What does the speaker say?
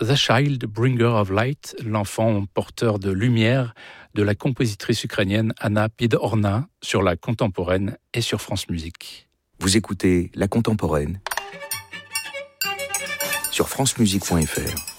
The Child Bringer of Light, l'enfant porteur de lumière de la compositrice ukrainienne Anna Pidorna sur la contemporaine et sur France Musique. Vous écoutez La Contemporaine sur francemusique.fr.